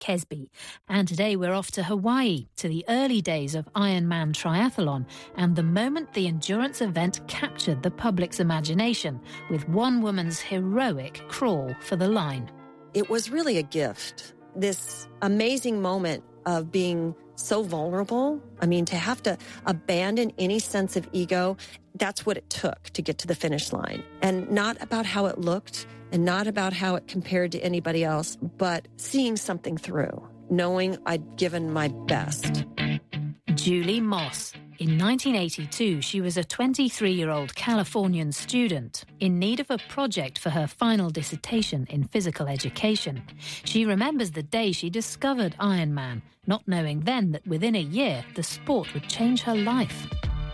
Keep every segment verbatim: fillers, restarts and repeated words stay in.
Kesby. And today we're off to Hawaii, to the early days of Ironman triathlon, and the moment the endurance event captured the public's imagination with one woman's heroic crawl for the line. It was really a gift. This amazing moment of being so vulnerable. I mean, to have to abandon any sense of ego, that's what it took to get to the finish line. And not about how it looked and not about how it compared to anybody else, but seeing something through, knowing I'd given my best. Julie Moss. In nineteen eighty-two, she was a twenty-three-year-old Californian student in need of a project for her final dissertation in physical education. She remembers the day she discovered Ironman, not knowing then that within a year, the sport would change her life.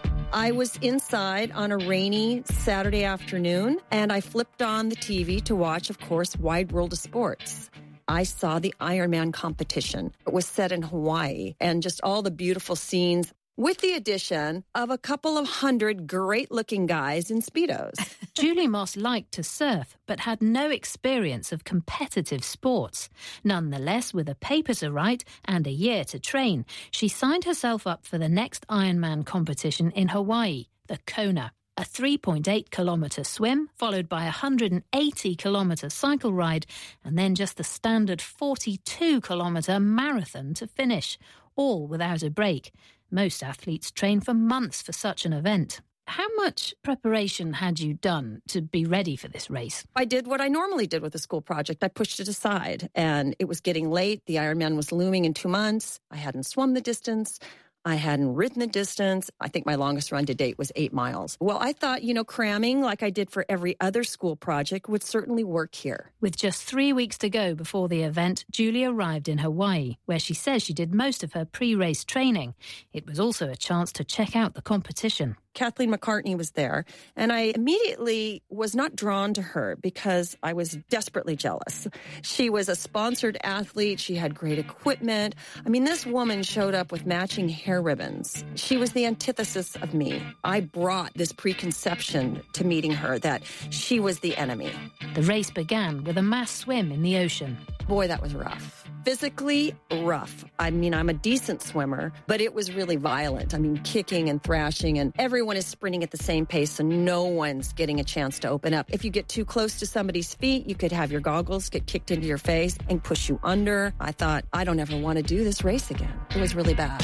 I was inside on a rainy Saturday afternoon, and I flipped on the T V to watch, of course, Wide World of Sports. I saw the Ironman competition. It was set in Hawaii, and just all the beautiful scenes, with the addition of a couple of hundred great-looking guys in Speedos. Julie Moss liked to surf, but had no experience of competitive sports. Nonetheless, with a paper to write and a year to train, she signed herself up for the next Ironman competition in Hawaii, the Kona. A three point eight kilometre swim, followed by a one hundred eighty kilometre cycle ride, and then just the standard forty-two kilometre marathon to finish, all without a break. Most athletes train for months for such an event. How much preparation had you done to be ready for this race? I did what I normally did with a school project. I pushed it aside, and it was getting late. The Ironman was looming in two months. I hadn't swum the distance. I hadn't ridden the distance. I think my longest run to date was eight miles. Well, I thought, you know, cramming like I did for every other school project would certainly work here. With just three weeks to go before the event, Julie arrived in Hawaii, where she says she did most of her pre-race training. It was also a chance to check out the competition. Kathleen McCartney was there, and I immediately was not drawn to her because I was desperately jealous. She was a sponsored athlete. She had great equipment. I mean, this woman showed up with matching hair ribbons. She was the antithesis of me. I brought this preconception to meeting her that she was the enemy. The race began with a mass swim in the ocean. Boy, that was rough. Physically rough. I mean, I'm a decent swimmer, but it was really violent. I mean, kicking and thrashing, and everyone is sprinting at the same pace, so no one's getting a chance to open up. If you get too close to somebody's feet, you could have your goggles get kicked into your face and push you under. I thought, I don't ever want to do this race again. It was really bad.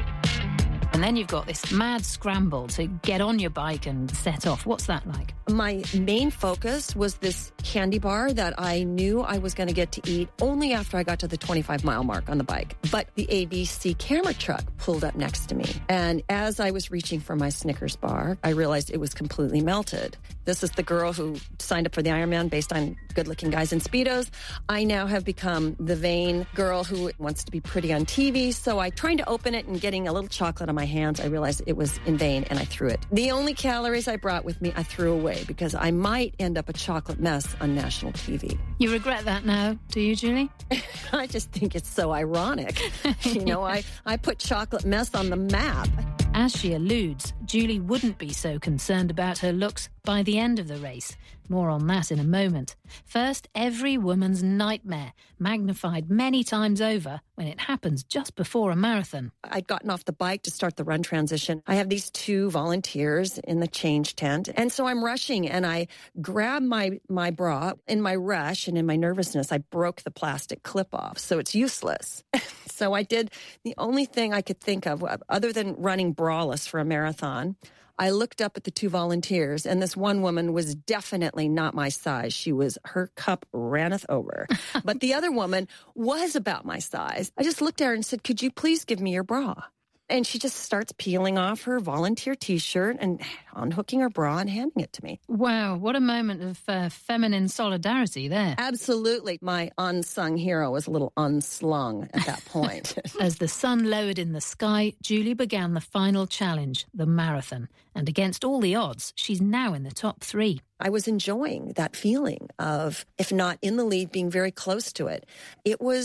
And then you've got this mad scramble to get on your bike and set off. What's that like? My main focus was this candy bar that I knew I was going to get to eat only after I got to the twenty-five mile mark on the bike. But the A B C camera truck pulled up next to me. And as I was reaching for my Snickers bar, I realized it was completely melted. This is the girl who signed up for the Ironman based on good-looking guys in Speedos. I now have become the vain girl who wants to be pretty on T V. So I tried to open it and getting a little chocolate on my hands, I realized it was in vain and I threw it. The only calories I brought with me, I threw away because I might end up a chocolate mess on national T V. You regret that now, do you, Julie? I just think it's so ironic. You know, I, I put chocolate mess on the map. As she alludes, Julie wouldn't be so concerned about her looks by the end of the race. More on that in a moment. First, every woman's nightmare, magnified many times over when it happens just before a marathon. I'd gotten off the bike to start the run transition. I have these two volunteers in the change tent, and so I'm rushing, and I grab my, my bra. In my rush and in my nervousness, I broke the plastic clip off, so it's useless. So I did the only thing I could think of, other than running braless for a marathon. I looked up at the two volunteers, and this one woman was definitely not my size. She was, her cup ranneth over. But the other woman was about my size. I just looked at her and said, could you please give me your bra? And she just starts peeling off her volunteer T-shirt and unhooking her bra and handing it to me. Wow, what a moment of uh, feminine solidarity there. Absolutely. My unsung hero was a little unslung at that point. As the sun lowered in the sky, Julie began the final challenge, the marathon. And against all the odds, she's now in the top three. I was enjoying that feeling of, if not in the lead, being very close to it. It was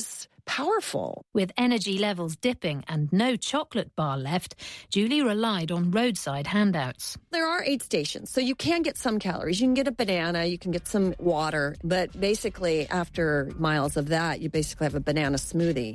powerful. With energy levels dipping and no chocolate bar left, Julie relied on roadside handouts. There are aid stations, so you can get some calories. You can get a banana, you can get some water, but basically after miles of that, you basically have a banana smoothie.